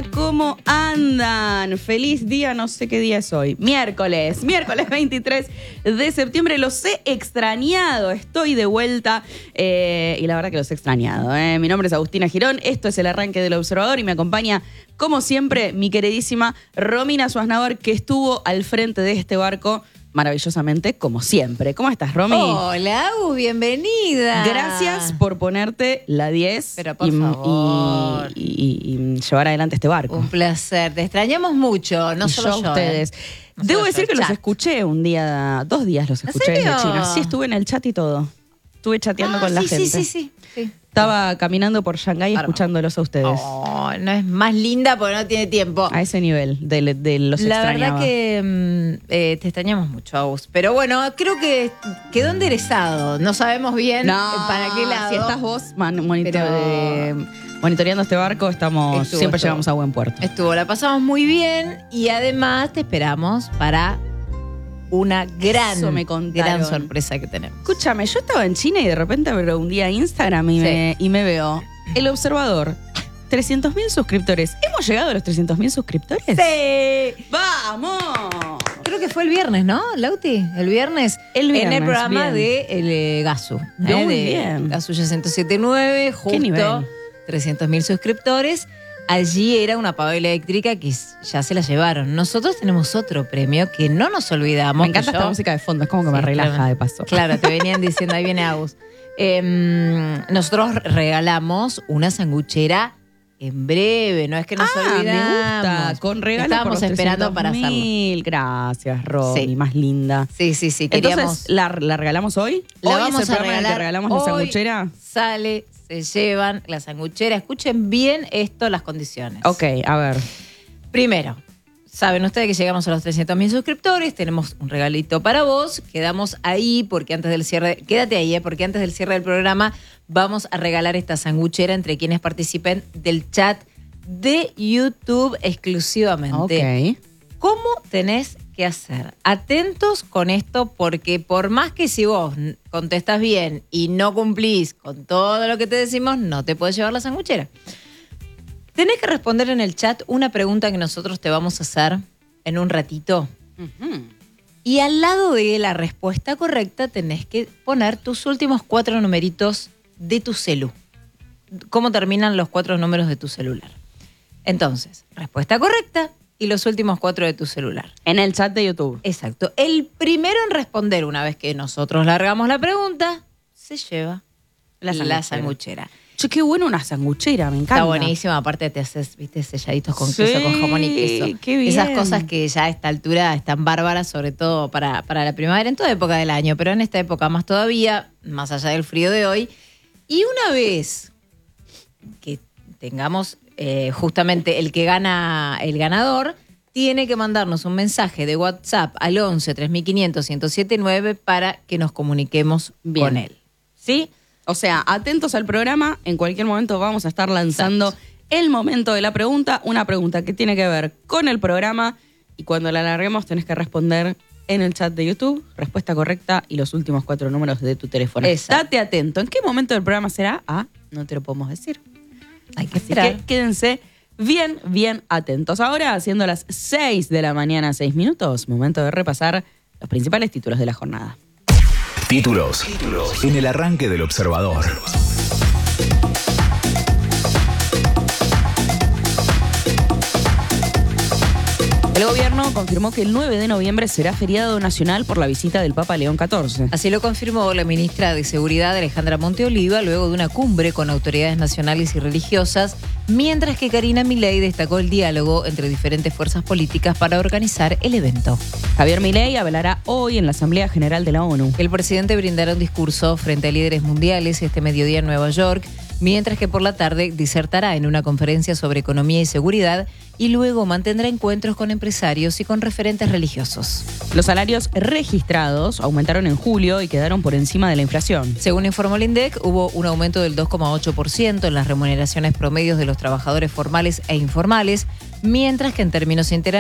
Hola, ¿cómo andan? Feliz día, no sé qué día es hoy. Miércoles 23 de septiembre. Los he extrañado, estoy de vuelta y la verdad que los he extrañado. Mi nombre es Agustina Girón, esto es El Arranque del Observador y me acompaña, como siempre, mi queridísima Romina Swaznavar, que estuvo al frente de este barco maravillosamente, como siempre. ¿Cómo estás, Romy? Hola, bienvenida. Gracias por ponerte la 10 Pero por favor. Y llevar adelante este barco. Un placer. Te extrañamos mucho, no Y solo yo. Ustedes. No Debo solo decir yo, que los chat. escuché un día, 2 días los escuché desde serio? China. Sí, estuve en el chat y todo. Estuve chateando con la gente. Sí. Estaba caminando por Shanghái Bárbaro. escuchándolos a ustedes. Oh, no es más linda porque no tiene tiempo. A ese nivel de los La extrañaba. verdad que te extrañamos mucho, Agus. Pero bueno, creo que quedó enderezado. No sabemos bien para qué lado. Si estás vos Pero- monitoreando este barco, siempre Estuvo. llegamos a buen puerto. La pasamos muy bien y además te esperamos para una Eso me contaron. gran sorpresa que tenemos. Escúchame, yo estaba en China y de repente abro un día Instagram y me veo El Observador, 300.000 suscriptores. ¿Hemos llegado a los 300.000 suscriptores? ¡Sí! ¡Vamos! Creo que fue el viernes, ¿no, Lauti? El viernes. En viernes, el programa bien. de el Gasu. Muy de bien. Gasu ya 107.9, ¿Qué nivel? justo 300.000 suscriptores. Allí era una pava eléctrica que ya se la llevaron. Nosotros tenemos otro premio que no nos olvidamos. Me encanta esta música de fondo, es como que me relaja claro. de paso. Claro, te venían diciendo, ahí viene Agus. Nosotros regalamos una sanguchera en breve, no es que nos olvidamos. Me gusta, con regalo Estábamos por los esperando para hacerlo. 300.000. Gracias, Romy, Sí. más linda. Sí, queríamos. Entonces, ¿la regalamos hoy? La ¿Hoy vamos es el a programa en el que regalar. regalamos la Hoy sanguchera? Sale, se llevan la sanguchera. Escuchen bien las condiciones. Ok, a ver. Primero, saben ustedes que llegamos a los 300.000 suscriptores, tenemos un regalito para vos, quedamos ahí porque antes del cierre, quédate ahí, porque antes del cierre del programa vamos a regalar esta sanguchera entre quienes participen del chat de YouTube exclusivamente. Ok. ¿Cómo tenés que hacer? Atentos con esto porque por más que si vos contestás bien y no cumplís con todo lo que te decimos, no te puedes llevar la sanguchera. Tenés que responder en el chat una pregunta que nosotros te vamos a hacer en un ratito. Y al lado de la respuesta correcta tenés que poner tus últimos 4 numeritos de tu celu. ¿Cómo terminan los 4 números de tu celular? Entonces, respuesta correcta y los últimos 4 de tu celular. En el chat de YouTube. Exacto. El primero en responder una vez que nosotros largamos la pregunta, se lleva la sanguchera. Che, qué bueno una sanguchera, me encanta. Está buenísima, aparte te haces, viste, selladitos con queso, Sí, con jamón y queso. qué bien. Esas cosas que ya a esta altura están bárbaras, sobre todo para la primavera, en toda época del año, pero en esta época más todavía, más allá del frío de hoy. Y una vez que tengamos justamente el que gana, el ganador, tiene que mandarnos un mensaje de WhatsApp al 11 3500 1079 para que nos comuniquemos Bien. con él. ¿Sí? O sea, atentos al programa, en cualquier momento vamos a estar lanzando el momento de la pregunta, una pregunta que tiene que ver con el programa y cuando la larguemos tenés que responder en el chat de YouTube, respuesta correcta y los últimos 4 números de tu teléfono. Exacto. Estate atento. ¿En qué momento del programa será? No te lo podemos decir. Hay que Así esperar. que quédense bien atentos. Ahora, siendo las 6 de la mañana, 6 minutos, momento de repasar los principales títulos de la jornada. Títulos en el arranque del Observador. El gobierno confirmó que el 9 de noviembre será feriado nacional por la visita del Papa León XIV. Así lo confirmó la ministra de Seguridad, Alejandra Monteoliva, luego de una cumbre con autoridades nacionales y religiosas, mientras que Karina Milei destacó el diálogo entre diferentes fuerzas políticas para organizar el evento. Javier Milei hablará hoy en la Asamblea General de la ONU. El presidente brindará un discurso frente a líderes mundiales este mediodía en Nueva York, mientras que por la tarde disertará en una conferencia sobre economía y seguridad y luego mantendrá encuentros con empresarios y con referentes religiosos. Los salarios registrados aumentaron en julio y quedaron por encima de la inflación. Según informó el INDEC, hubo un aumento del 2,8% en las remuneraciones promedios de los trabajadores formales e informales, mientras que en términos interanuales